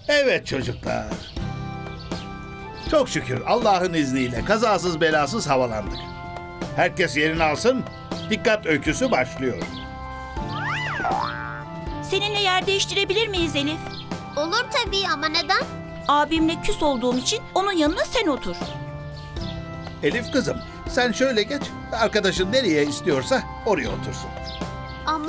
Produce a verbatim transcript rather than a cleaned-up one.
Evet çocuklar. Çok şükür Allah'ın izniyle kazasız belasız havalandık. Herkes yerini alsın. Dikkat öyküsü başlıyor. Seninle yer değiştirebilir miyiz Elif? Olur tabii ama neden? Abimle küs olduğum için onun yanına sen otur. Elif kızım, sen şöyle geç. Arkadaşın nereye istiyorsa oraya otursun.